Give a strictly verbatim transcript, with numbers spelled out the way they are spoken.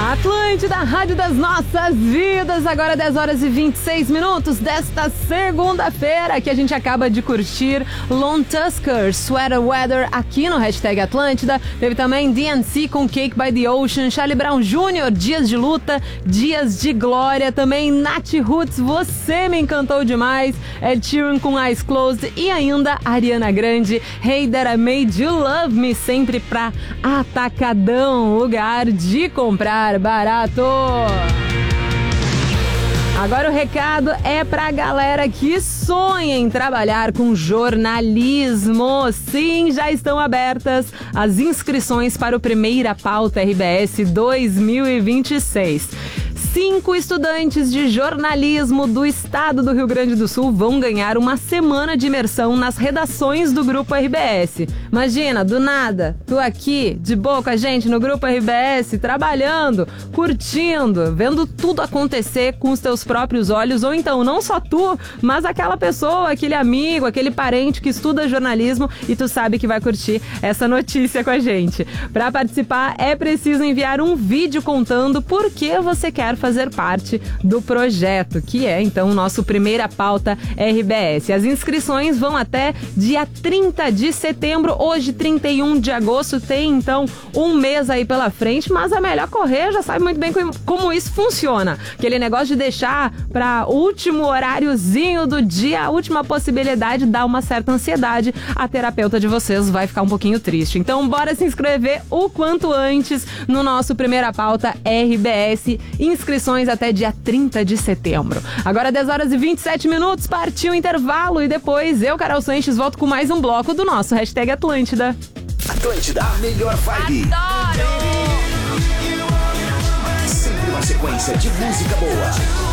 Atlântida, rádio das nossas vidas, agora dez horas e vinte e seis minutos desta segunda-feira que a gente acaba de curtir Lone Tusker, Sweater Weather aqui no Hashtag Atlântida. Teve também D N C com Cake by the Ocean, Charlie Brown Júnior, Dias de Luta, Dias de Glória, também Nath Roots, Você Me Encantou Demais, Ed Sheeran com Eyes Closed e ainda Ariana Grande, Hey That I Made You Love Me, sempre pra Atacadão, lugar de comprar barato. Agora o recado é pra galera que sonha em trabalhar com jornalismo. Sim, já estão abertas as inscrições para o Primeira Pauta R B S dois mil e vinte e seis. Cinco estudantes de jornalismo do estado do Rio Grande do Sul vão ganhar uma semana de imersão nas redações do Grupo R B S. Imagina, do nada, tu aqui, de boa com a gente no Grupo R B S, trabalhando, curtindo, vendo tudo acontecer com os teus próprios olhos, ou então não só tu, mas aquela pessoa, aquele amigo, aquele parente que estuda jornalismo e tu sabe que vai curtir essa notícia com a gente. Para participar é preciso enviar um vídeo contando por que você quer fazer parte do projeto, que é então o nosso Primeira Pauta R B S. As inscrições vão até dia trinta de setembro, hoje trinta e um de agosto, tem então um mês aí pela frente, mas é melhor correr, já sabe muito bem como isso funciona. Aquele negócio de deixar para o último horáriozinho do dia, a última possibilidade, dá uma certa ansiedade, a terapeuta de vocês vai ficar um pouquinho triste. Então bora se inscrever o quanto antes no nosso Primeira Pauta R B S. Inscrições até dia trinta de setembro. Agora dez horas e vinte e sete minutos, partiu o intervalo e depois eu, Carol Sanches, volto com mais um bloco do nosso Hashtag Atlântida. Atlântida, a melhor vibe. Adoro! Sempre uma sequência de música boa.